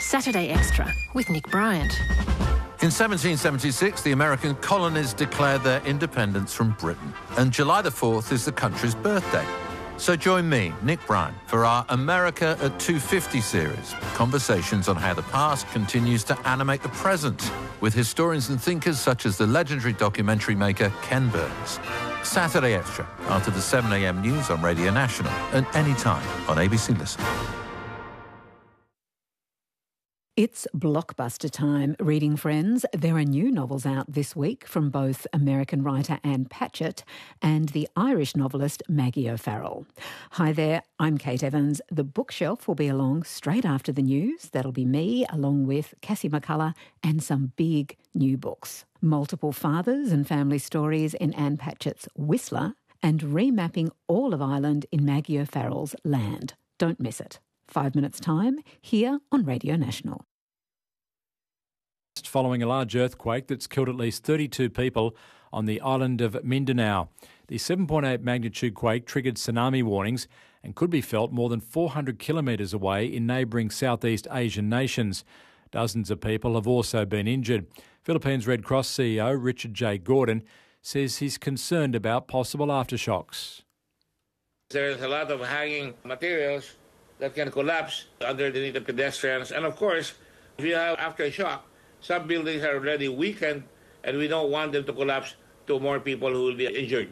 Saturday Extra with Nick Bryant. In 1776, the American colonies declared their independence from Britain, and July the 4th is the country's birthday. So join me, Nick Bryant, for our America at 250 series, conversations on how the past continues to animate the present, with historians and thinkers such as the legendary documentary maker Ken Burns. Saturday Extra, after the 7 a.m. news on Radio National, and anytime on ABC Listen. It's blockbuster time, reading friends. There are new novels out this week from both American writer Ann Patchett and the Irish novelist Maggie O'Farrell. Hi there, I'm Kate Evans. The bookshelf will be along straight after the news. That'll be me, along with Cassie McCullough, and some big new books. Multiple fathers and family stories in Ann Patchett's Whistler, and remapping all of Ireland in Maggie O'Farrell's Land. Don't miss it. 5 minutes' time, here on Radio National. Following a large earthquake that's killed at least 32 people on the island of Mindanao. The 7.8 magnitude quake triggered tsunami warnings and could be felt more than 400 kilometres away in neighbouring Southeast Asian nations. Dozens of people have also been injured. Philippines Red Cross CEO Richard J. Gordon says he's concerned about possible aftershocks. There's a lot of hanging materials that can collapse underneath the pedestrians. And of course, if you have aftershock, some buildings are already weakened and we don't want them to collapse to more people who will be injured.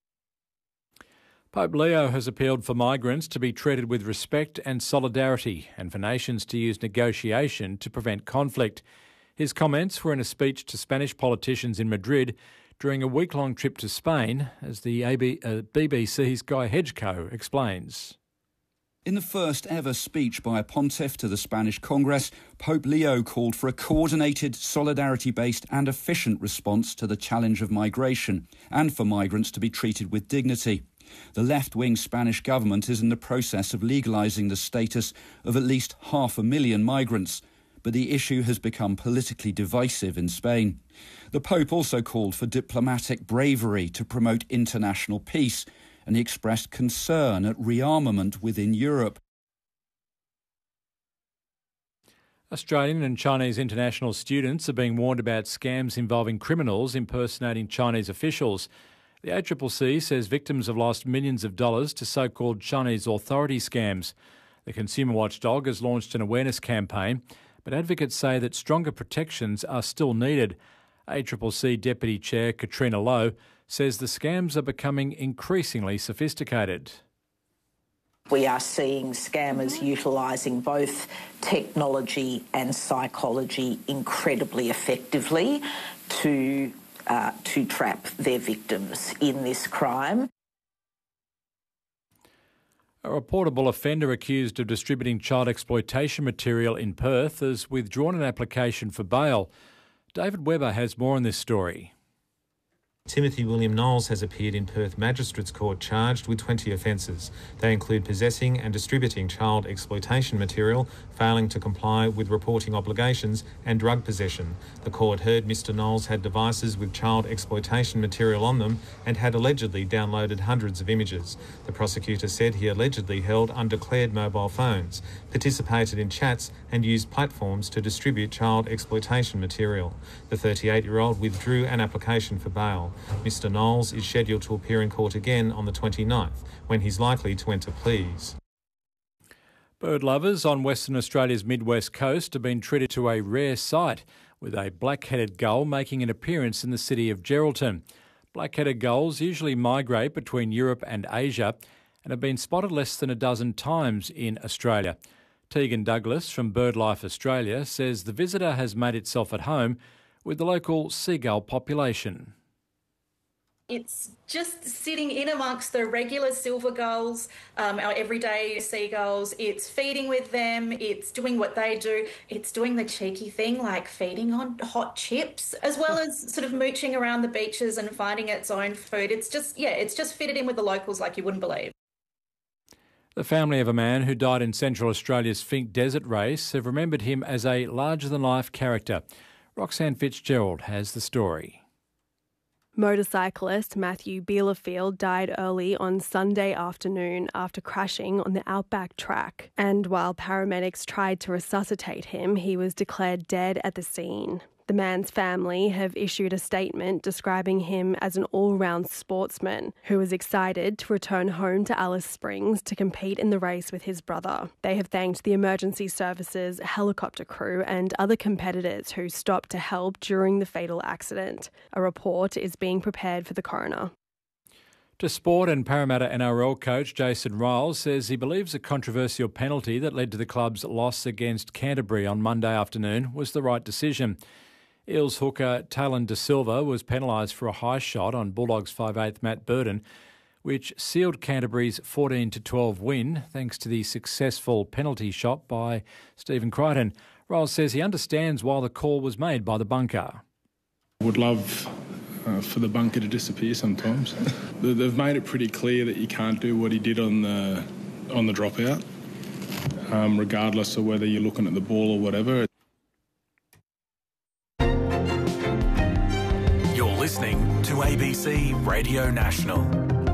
Pope Leo has appealed for migrants to be treated with respect and solidarity and for nations to use negotiation to prevent conflict. His comments were in a speech to Spanish politicians in Madrid during a week-long trip to Spain, as the BBC's Guy Hedgecoe explains. In the first ever speech by a pontiff to the Spanish Congress, Pope Leo called for a coordinated, solidarity-based and efficient response to the challenge of migration and for migrants to be treated with dignity. The left-wing Spanish government is in the process of legalising the status of at least 500,000 migrants, but the issue has become politically divisive in Spain. The Pope also called for diplomatic bravery to promote international peace, and he expressed concern at rearmament within Europe. Australian and Chinese international students are being warned about scams involving criminals impersonating Chinese officials. The ACCC says victims have lost millions of dollars to so-called Chinese authority scams. The consumer watchdog has launched an awareness campaign, but advocates say that stronger protections are still needed. ACCC Deputy Chair Katrina Lowe says the scams are becoming increasingly sophisticated. We are seeing scammers utilising both technology and psychology incredibly effectively to trap their victims in this crime. A reportable offender accused of distributing child exploitation material in Perth has withdrawn an application for bail. David Webber has more on this story. Timothy William Knowles has appeared in Perth Magistrates Court charged with 20 offences. They include possessing and distributing child exploitation material, failing to comply with reporting obligations and drug possession. The court heard Mr Knowles had devices with child exploitation material on them and had allegedly downloaded hundreds of images. The prosecutor said he allegedly held undeclared mobile phones, participated in chats and used platforms to distribute child exploitation material. The 38-year-old withdrew an application for bail. Mr Knowles is scheduled to appear in court again on the 29th, when he's likely to enter pleas. Bird lovers on Western Australia's mid-west coast have been treated to a rare sight, with a black-headed gull making an appearance in the city of Geraldton. Black-headed gulls usually migrate between Europe and Asia and have been spotted less than a dozen times in Australia. Tegan Douglas from BirdLife Australia says the visitor has made itself at home with the local seagull population. It's just sitting in amongst the regular silver gulls, our everyday seagulls. It's feeding with them. It's doing what they do. It's doing the cheeky thing like feeding on hot chips, as well as sort of mooching around the beaches and finding its own food. It's just fitted in with the locals like you wouldn't believe. The family of a man who died in Central Australia's Finke Desert race have remembered him as a larger-than-life character. Roxanne Fitzgerald has the story. Motorcyclist Matthew Bielefeld died early on Sunday afternoon after crashing on the Outback track. And while paramedics tried to resuscitate him, he was declared dead at the scene. The man's family have issued a statement describing him as an all-round sportsman who was excited to return home to Alice Springs to compete in the race with his brother. They have thanked the emergency services, helicopter crew and other competitors who stopped to help during the fatal accident. A report is being prepared for the coroner. To sport, and Parramatta NRL coach Jason Ryles says he believes a controversial penalty that led to the club's loss against Canterbury on Monday afternoon was the right decision. Eels hooker Talon De Silva was penalised for a high shot on Bulldogs 5'8" Matt Burton, which sealed Canterbury's 14-12 win thanks to the successful penalty shot by Stephen Crichton. Ryles says he understands why the call was made by the bunker. Would love for the bunker to disappear sometimes. They've made it pretty clear that you can't do what he did on the dropout, regardless of whether you're looking at the ball or whatever. You're listening to ABC Radio National.